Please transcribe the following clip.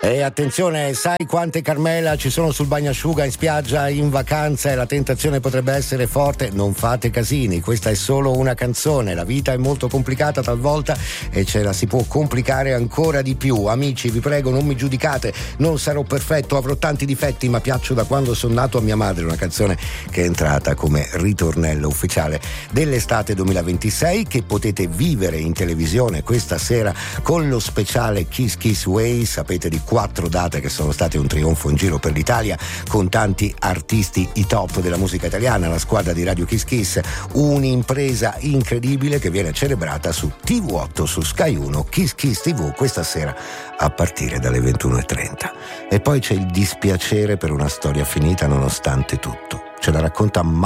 E attenzione, sai quante Carmela ci sono sul bagnasciuga, in spiaggia, in vacanza, e la tentazione potrebbe essere forte? Non fate casini, questa è solo una canzone, la vita è molto complicata talvolta e ce la si può complicare ancora di più. Amici, vi prego, non mi giudicate, non sarò perfetto, avrò tanti difetti, ma piaccio da quando sono nato a mia madre, una canzone che è entrata come ritornello ufficiale dell'estate 2026, che potete vivere in televisione questa sera con lo speciale Kiss Kiss Way. Sapete di 4 date che sono state un trionfo in giro per l'Italia, con tanti artisti, i top della musica italiana, la squadra di Radio Kiss Kiss, un'impresa incredibile che viene celebrata su TV8, su Sky 1, Kiss Kiss TV questa sera a partire dalle 21:30. E poi c'è il dispiacere per una storia finita nonostante tutto. Ce la racconta